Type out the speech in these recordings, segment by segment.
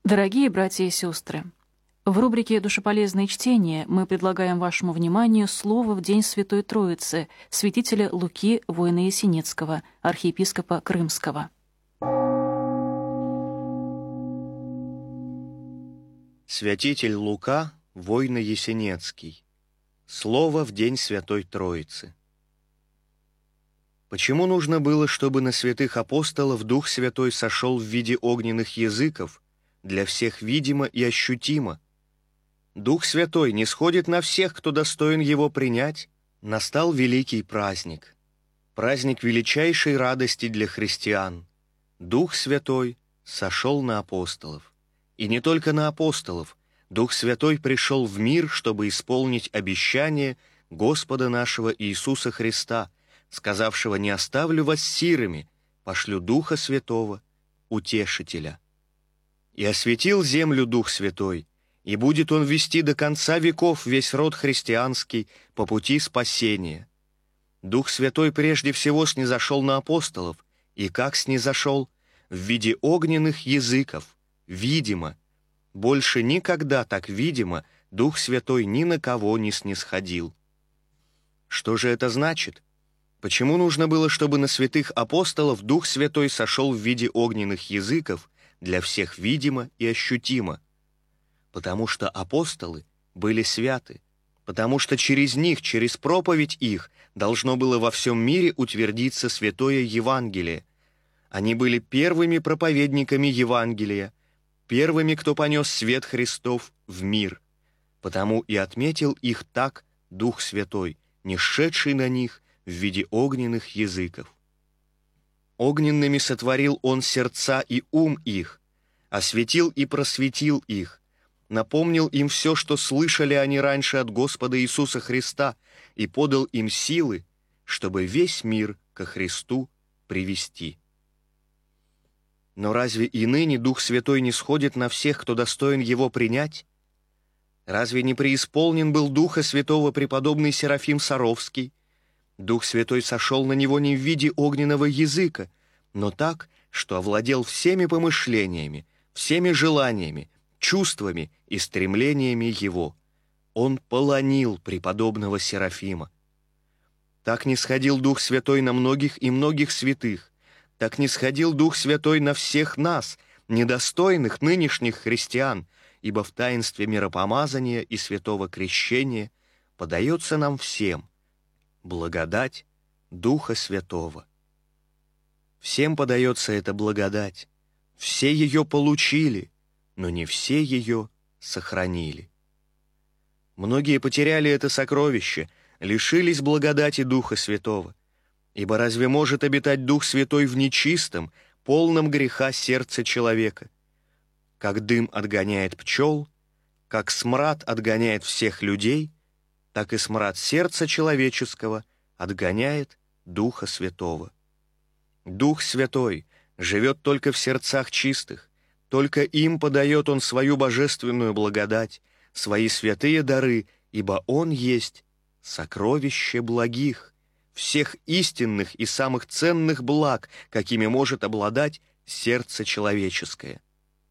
Дорогие братья и сестры, в рубрике «Душеполезные чтения» мы предлагаем вашему вниманию слово в День Святой Троицы святителя Луки Воина-Ясенецкого, архиепископа Крымского. Святитель Лука Воина-Ясенецкий. Слово в День Святой Троицы. Почему нужно было, чтобы на святых апостолов Дух Святой сошел в виде огненных языков, для всех видимо и ощутимо? Дух Святой не сходит на всех, кто достоин его принять. Настал великий праздник. Праздник величайшей радости для христиан. Дух Святой сошел на апостолов. И не только на апостолов. Дух Святой пришел в мир, чтобы исполнить обещание Господа нашего Иисуса Христа, сказавшего: «Не оставлю вас сирыми, пошлю Духа Святого, Утешителя». И осветил землю Дух Святой, и будет Он вести до конца веков весь род христианский по пути спасения. Дух Святой прежде всего снизошел на апостолов, и как снизошел? В виде огненных языков, видимо. Больше никогда так видимо Дух Святой ни на кого не снисходил. Что же это значит? Почему нужно было, чтобы на святых апостолов Дух Святой сошел в виде огненных языков, для всех видимо и ощутимо? Потому что апостолы были святы, потому что через них, через проповедь их, должно было во всем мире утвердиться святое Евангелие. Они были первыми проповедниками Евангелия, первыми, кто понес свет Христов в мир. Потому и отметил их так Дух Святой, не сшедший на них в виде огненных языков. Огненными сотворил Он сердца и ум их, осветил и просветил их, напомнил им все, что слышали они раньше от Господа Иисуса Христа, и подал им силы, чтобы весь мир ко Христу привести. Но разве и ныне Дух Святой не сходит на всех, кто достоин Его принять? Разве не преисполнен был Духа Святого преподобный Серафим Саровский? Дух Святой сошел на него не в виде огненного языка, но так, что овладел всеми помышлениями, всеми желаниями, чувствами и стремлениями его. Он полонил преподобного Серафима. Так нисходил Дух Святой на многих и многих святых, так нисходил Дух Святой на всех нас, недостойных нынешних христиан, ибо в таинстве миропомазания и святого крещения подается нам всем благодать Духа Святого. Всем подается эта благодать, все ее получили, но не все ее сохранили. Многие потеряли это сокровище, лишились благодати Духа Святого. Ибо разве может обитать Дух Святой в нечистом, полном греха сердце человека? Как дым отгоняет пчел, как смрад отгоняет всех людей, так и смрад сердца человеческого отгоняет Духа Святого. Дух Святой живет только в сердцах чистых, только им подает Он свою божественную благодать, свои святые дары, ибо Он есть сокровище благих, всех истинных и самых ценных благ, какими может обладать сердце человеческое.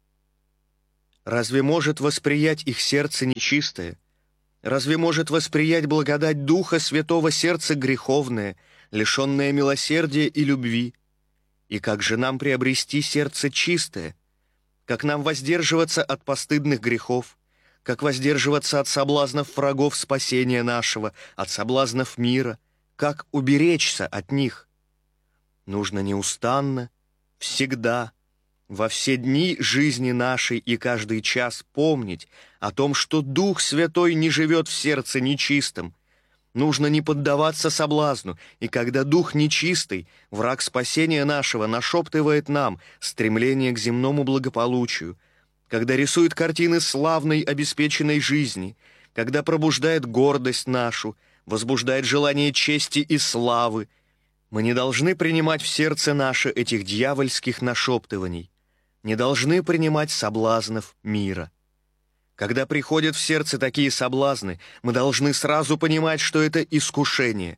Разве может восприять их сердце нечистое? Разве может восприять благодать Духа Святого сердце греховное, лишенное милосердия и любви? И как же нам приобрести сердце чистое? Как нам воздерживаться от постыдных грехов? Как воздерживаться от соблазнов врагов спасения нашего, от соблазнов мира? Как уберечься от них? Нужно неустанно, всегда, во все дни жизни нашей и каждый час помнить о том, что Дух Святой не живет в сердце нечистом. Нужно не поддаваться соблазну, и когда Дух нечистый, враг спасения нашего, нашептывает нам стремление к земному благополучию, когда рисует картины славной обеспеченной жизни, когда пробуждает гордость нашу, возбуждает желание чести и славы, мы не должны принимать в сердце наше этих дьявольских нашептываний, не должны принимать соблазнов мира. Когда приходят в сердце такие соблазны, мы должны сразу понимать, что это искушение.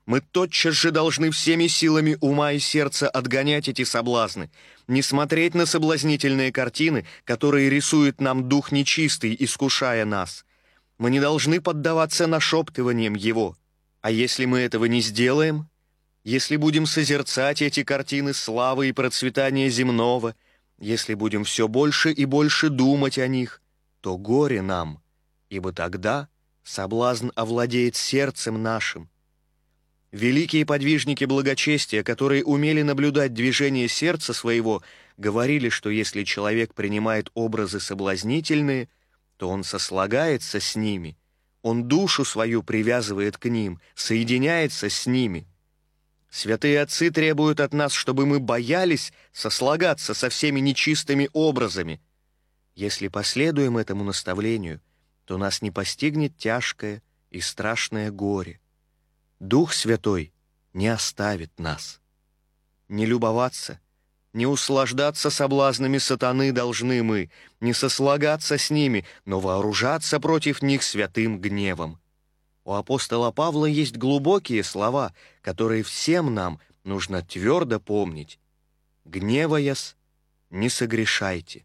Мы тотчас же должны всеми силами ума и сердца отгонять эти соблазны, не смотреть на соблазнительные картины, которые рисует нам дух нечистый, искушая нас. Мы не должны поддаваться нашептываниям его. А если мы этого не сделаем, если будем созерцать эти картины славы и процветания земного, если будем все больше и больше думать о них, то горе нам, ибо тогда соблазн овладеет сердцем нашим. Великие подвижники благочестия, которые умели наблюдать движение сердца своего, говорили, что если человек принимает образы соблазнительные, то он сослагается с ними, он душу свою привязывает к ним, соединяется с ними. Святые отцы требуют от нас, чтобы мы боялись сослагаться со всеми нечистыми образами. Если последуем этому наставлению, то нас не постигнет тяжкое и страшное горе. Дух Святой не оставит нас. Не любоваться, не услаждаться соблазнами сатаны должны мы, не сослагаться с ними, но вооружаться против них святым гневом. У апостола Павла есть глубокие слова, которые всем нам нужно твердо помнить. «Гневаясь, не согрешайте».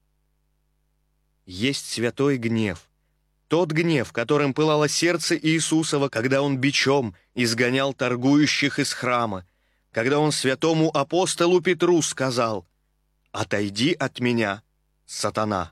Есть святой гнев, тот гнев, которым пылало сердце Иисусова, когда Он бичом изгонял торгующих из храма, когда Он святому апостолу Петру сказал: «Отойди от меня, сатана».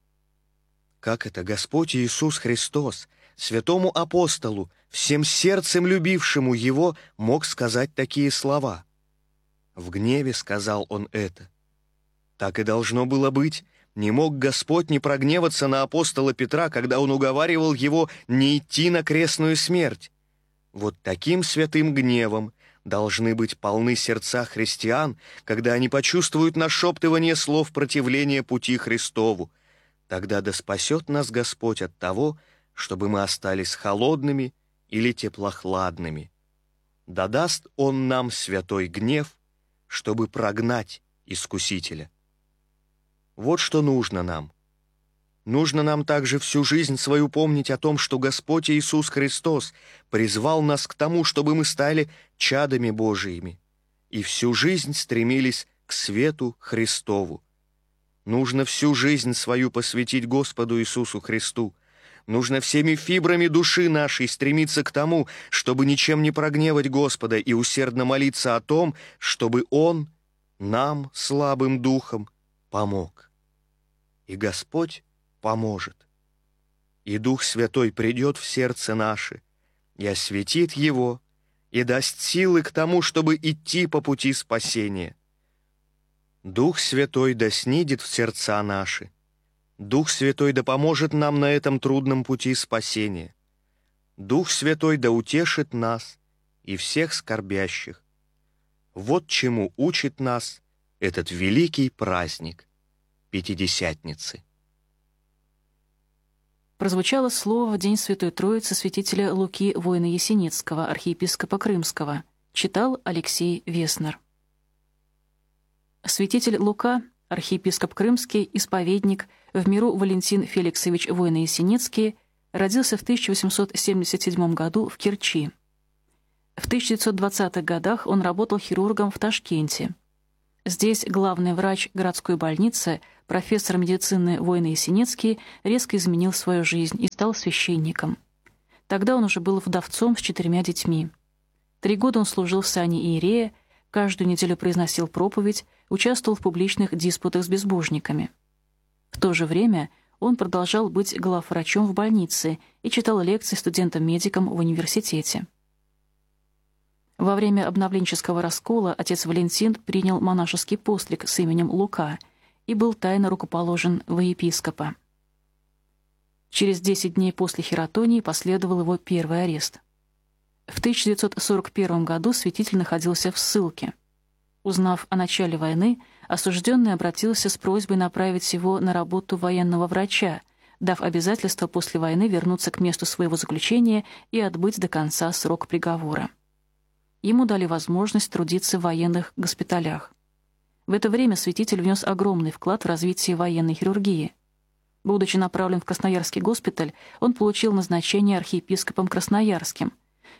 Как это Господь Иисус Христос святому апостолу, всем сердцем любившему Его, мог сказать такие слова? В гневе сказал Он это. Так и должно было быть. Не мог Господь не прогневаться на апостола Петра, когда он уговаривал его не идти на крестную смерть. Вот таким святым гневом должны быть полны сердца христиан, когда они почувствуют нашептывание слов противления пути Христову. Тогда да спасет нас Господь от того, чтобы мы остались холодными или теплохладными. Да даст Он нам святой гнев, чтобы прогнать искусителя. Вот что нужно нам. Нужно нам также всю жизнь свою помнить о том, что Господь Иисус Христос призвал нас к тому, чтобы мы стали чадами Божиими, и всю жизнь стремились к свету Христову. Нужно всю жизнь свою посвятить Господу Иисусу Христу. Нужно всеми фибрами души нашей стремиться к тому, чтобы ничем не прогневать Господа, и усердно молиться о том, чтобы Он нам, слабым духом, помог. И Господь поможет. И Дух Святой придет в сердце наше, и осветит его, и даст силы к тому, чтобы идти по пути спасения. Дух Святой да снидет в сердца наши. Дух Святой да поможет нам на этом трудном пути спасения. Дух Святой да утешит нас и всех скорбящих. Вот чему учит нас этот великий праздник Пятидесятницы. Прозвучало слово в День Святой Троицы святителя Луки Воина-Есенинского, архиепископа Крымского. Читал Алексей Веснер. Святитель Лука, архиепископ Крымский, исповедник, в миру Валентин Феликсович Воина-Есенинский, родился в 1877 году в Керчи. В 1920-х годах он работал хирургом в Ташкенте. Здесь главный врач городской больницы, профессор медицины Воина-Есенинский, резко изменил свою жизнь и стал священником. Тогда он уже был вдовцом с 4 детьми. 3 года он служил в сане иерея, каждую неделю произносил проповедь, участвовал в публичных диспутах с безбожниками. В то же время он продолжал быть главврачом в больнице и читал лекции студентам-медикам в университете. Во время обновленческого раскола отец Валентин принял монашеский постриг с именем Лука и был тайно рукоположен во епископа. Через 10 дней после хератонии последовал его первый арест. В 1941 году святитель находился в ссылке. Узнав о начале войны, осужденный обратился с просьбой направить его на работу военного врача, дав обязательство после войны вернуться к месту своего заключения и отбыть до конца срок приговора. Ему дали возможность трудиться в военных госпиталях. В это время святитель внес огромный вклад в развитие военной хирургии. Будучи направлен в Красноярский госпиталь, он получил назначение архиепископом Красноярским.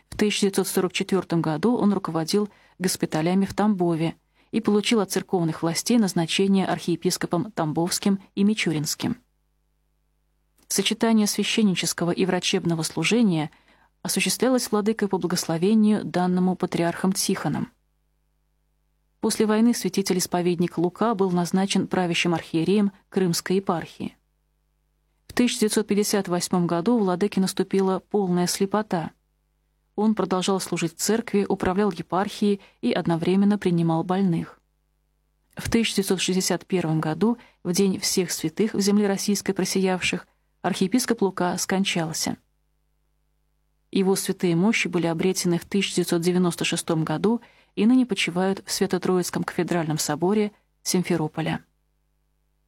В 1944 году он руководил госпиталями в Тамбове и получил от церковных властей назначение архиепископом Тамбовским и Мичуринским. Сочетание священнического и врачебного служения осуществлялось владыкой по благословению, данному патриархом Тихоном. После войны святитель-исповедник Лука был назначен правящим архиереем Крымской епархии. В 1958 году у владыки наступила полная слепота. Он продолжал служить в церкви, управлял епархией и одновременно принимал больных. В 1961 году, в День всех святых в земле российской просиявших, архиепископ Лука скончался. Его святые мощи были обретены в 1996 году и ныне почивают в Свято-Троицком кафедральном соборе Симферополя.